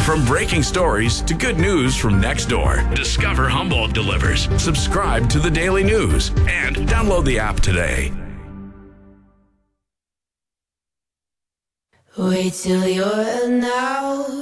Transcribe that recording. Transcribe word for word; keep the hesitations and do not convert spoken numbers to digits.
From breaking stories to good news from next door, discover Humboldt delivers. Subscribe to the Daily News and download the app today. Wait till you're now.